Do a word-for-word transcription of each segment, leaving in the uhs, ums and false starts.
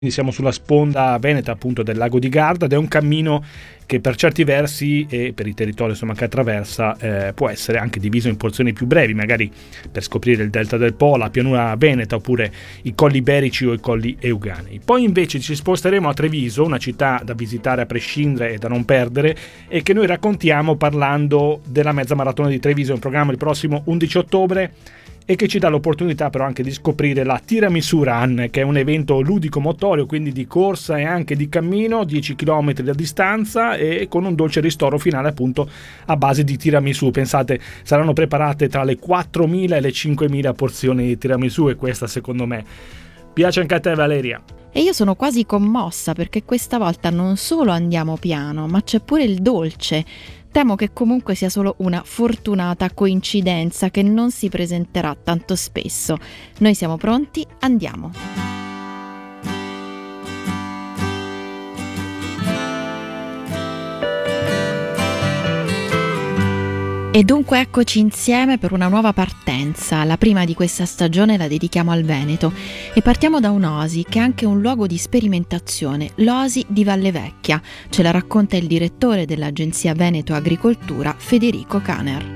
Siamo sulla sponda veneta appunto del lago di Garda ed è un cammino che per certi versi e per i territori insomma che attraversa eh, può essere anche diviso in porzioni più brevi, magari per scoprire il delta del Po, la pianura veneta oppure i colli iberici o i colli euganei. Poi invece ci sposteremo a Treviso, una città da visitare a prescindere e da non perdere, e che noi raccontiamo parlando della mezza maratona di Treviso, in programma il prossimo undici ottobre, e che ci dà l'opportunità però anche di scoprire la Tiramisù Run, che è un evento ludico-motorio, quindi di corsa e anche di cammino, dieci chilometri da distanza e con un dolce ristoro finale appunto a base di tiramisù. Pensate, saranno preparate tra le quattromila e le cinquemila porzioni di tiramisù e questa secondo me piace anche a te, Valeria. E io sono quasi commossa perché questa volta non solo andiamo piano, ma c'è pure il dolce. Temo che comunque sia solo una fortunata coincidenza che non si presenterà tanto spesso. Noi siamo pronti, andiamo! E dunque eccoci insieme per una nuova partenza. La prima di questa stagione la dedichiamo al Veneto e partiamo da un'oasi che è anche un luogo di sperimentazione, l'Oasi di Valle Vecchia. Ce la racconta il direttore dell'Agenzia Veneto Agricoltura, Federico Caner.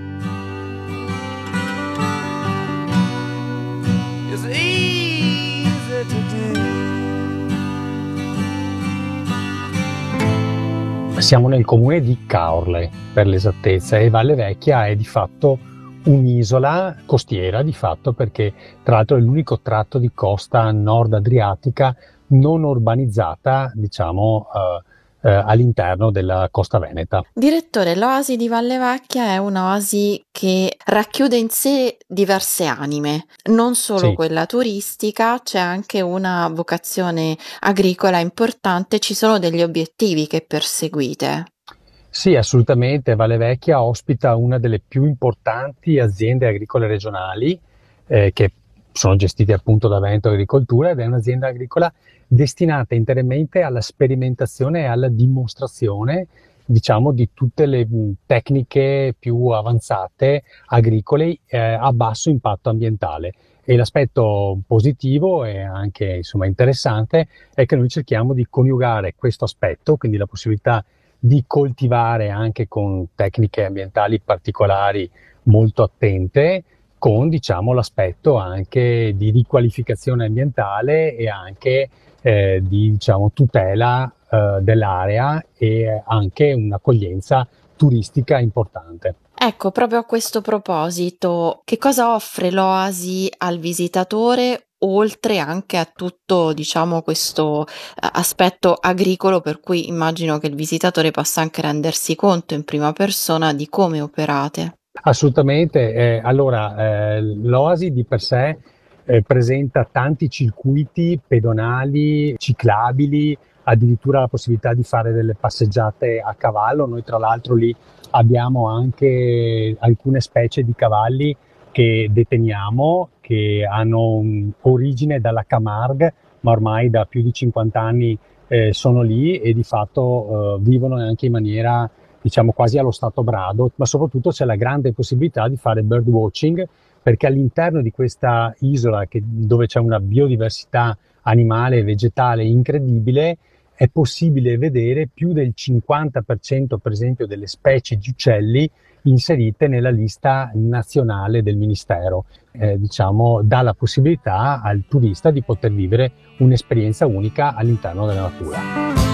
Siamo nel comune di Caorle, per l'esattezza, e Valle Vecchia è di fatto un'isola costiera, di fatto, perché tra l'altro è l'unico tratto di costa nord adriatica non urbanizzata, diciamo, eh, eh, all'interno della costa veneta. Direttore, l'Oasi di Valle Vecchia è un'oasi che racchiude in sé diverse anime, non solo Sì. quella turistica, c'è anche una vocazione agricola importante, ci sono degli obiettivi che perseguite. Sì, assolutamente. Valle Vecchia ospita una delle più importanti aziende agricole regionali eh, che sono gestite appunto da Veneto Agricoltura, ed è un'azienda agricola destinata interamente alla sperimentazione e alla dimostrazione, diciamo, di tutte le mh, tecniche più avanzate agricole eh, a basso impatto ambientale. E l'aspetto positivo e anche insomma interessante è che noi cerchiamo di coniugare questo aspetto, quindi la possibilità di coltivare anche con tecniche ambientali particolari molto attente, con diciamo l'aspetto anche di riqualificazione ambientale e anche eh, di diciamo tutela eh, dell'area e anche un'accoglienza turistica importante. Ecco, proprio a questo proposito, che cosa offre l'Oasi al visitatore, oltre anche a tutto, diciamo, questo eh, aspetto agricolo, per cui immagino che il visitatore possa anche rendersi conto in prima persona di come operate? Assolutamente, eh, allora eh, l'Oasi di per sé eh, presenta tanti circuiti pedonali, ciclabili, addirittura la possibilità di fare delle passeggiate a cavallo. Noi tra l'altro lì abbiamo anche alcune specie di cavalli che deteniamo, che hanno un- origine dalla Camargue, ma ormai da più di cinquanta anni eh, sono lì e di fatto eh, vivono anche in maniera diciamo quasi allo stato brado, ma soprattutto c'è la grande possibilità di fare bird watching, perché all'interno di questa isola che, dove c'è una biodiversità animale e vegetale incredibile, è possibile vedere più del cinquanta per cento per esempio delle specie di uccelli inserite nella lista nazionale del Ministero. Eh, diciamo, dà la possibilità al turista di poter vivere un'esperienza unica all'interno della natura.